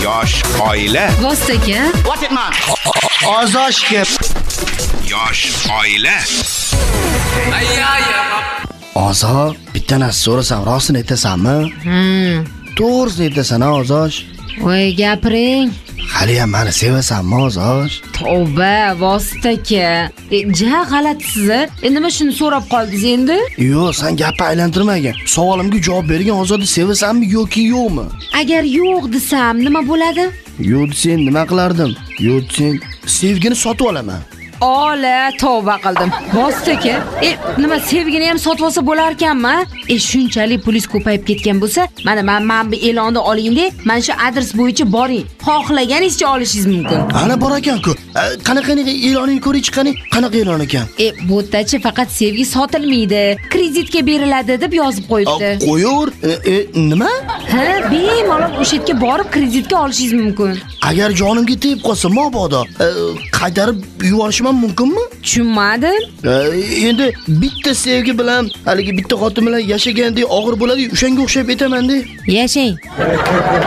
Yosh oila. Vostoka. What it man? Ozoshga. Yosh oila. Ozo, bitta narsa so'rasam rostini aytasanmi? To'g'risini aytasan, Ozosh. Voy, gapiring. Haliyam meni sevasanmi, Ozosh? Tavba, Vostoka. Ja g'alatisizlar. Nima shuni so'rab qoldingiz endi? Yo'q, sen gapni aylantirmagin. Savolimga javob bergin, Ozodni sevasanmi yoki yo'qmi? Agar yo'q desam, nima bo'ladi? Yo'q desang nima qilardim? Yo'q desang sevgini sotib olaman. Ola, tavba qildim. Vostoka, nima sevgini ham sotib olsa bo'lar ekanmi? Shunchalik pulingiz ko'payib ketgan bo'lsa, mana bu e'lonni oling-da, mana shu adres bo'yicha boring. Xohlaganingizcha olishingiz mumkin. Ana bor ekan-ku. Qanaqa e'lonini ko'ring, qanaqa e'lon ekan? Bu yerdachi faqat sevgi sotilmaydi, kreditga beriladi deb yozib qo'yibdi. Qo'yaver. Nima? Ha, bemalol o'sha yerga borib kreditga olishingiz mumkin. Agar jonimga tegib qolsa, mabodo, qaytarib yuborishim mumkinmi? Tushunmadim. Endi bitta sevgi bilan, haligi bitta xotin bilan yashagandek og'ir bo'ladi, o'shanga o'xshab aytaman-da. Yashang.